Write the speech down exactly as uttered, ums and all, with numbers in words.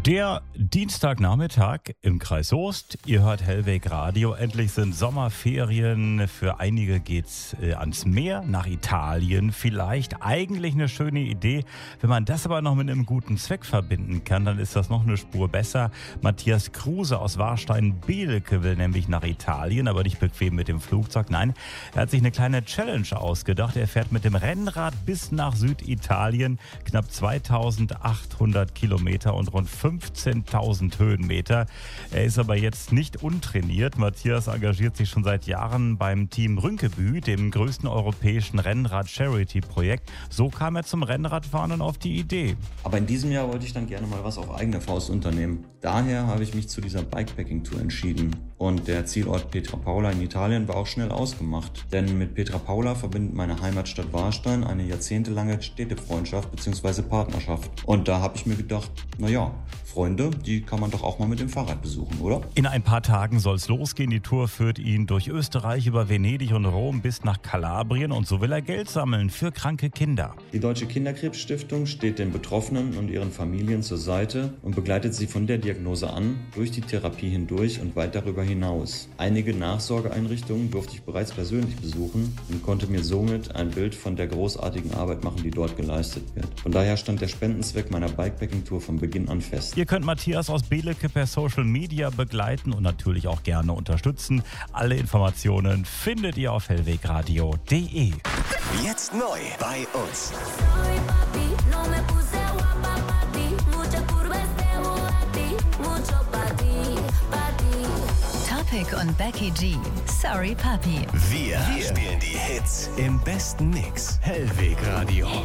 Der Dienstagnachmittag im Kreis Soest. Ihr hört Hellweg Radio. Endlich sind Sommerferien. Für einige geht's äh, ans Meer, nach Italien. Vielleicht eigentlich eine schöne Idee. Wenn man das aber noch mit einem guten Zweck verbinden kann, dann ist das noch eine Spur besser. Matthias Kruse aus Warstein-Beelke will nämlich nach Italien, aber nicht bequem mit dem Flugzeug. Nein, er hat sich eine kleine Challenge ausgedacht. Er fährt mit dem Rennrad bis nach Süditalien. Knapp zweitausendachthundert Kilometer und rund fünfzehntausend Höhenmeter. Er ist aber jetzt nicht untrainiert. Matthias engagiert sich schon seit Jahren beim Team Rünkebü, dem größten europäischen Rennrad-Charity-Projekt. So kam er zum Rennradfahren und auf die Idee. Aber in diesem Jahr wollte ich dann gerne mal was auf eigene Faust unternehmen. Daher habe ich mich zu dieser Bikepacking-Tour entschieden. Und der Zielort Pietrapaula in Italien war auch schnell ausgemacht. Denn mit Pietrapaula verbindet meine Heimatstadt Warstein eine jahrzehntelange Städtefreundschaft bzw. Partnerschaft. Und da habe ich mir gedacht, naja, Freunde, die kann man doch auch mal mit dem Fahrrad besuchen, oder? In ein paar Tagen soll es losgehen. Die Tour führt ihn durch Österreich, über Venedig und Rom bis nach Kalabrien. Und so will er Geld sammeln für kranke Kinder. Die Deutsche Kinderkrebsstiftung steht den Betroffenen und ihren Familien zur Seite und begleitet sie von der Diagnose an, durch die Therapie hindurch und weit darüber hinaus. Einige Nachsorgeeinrichtungen durfte ich bereits persönlich besuchen und konnte mir somit ein Bild von der großartigen Arbeit machen, die dort geleistet wird. Von daher stand der Spendenzweck meiner Bikepacking-Tour von Beginn an fest. Ihr könnt Matthias aus Beelke per Social Media begleiten und natürlich auch gerne unterstützen. Alle Informationen findet ihr auf hellwegradio punkt de. Jetzt neu bei uns. Topic und Becky G. Sorry Papi. Wir, Wir spielen die Hits im besten Mix. Hellweg Radio.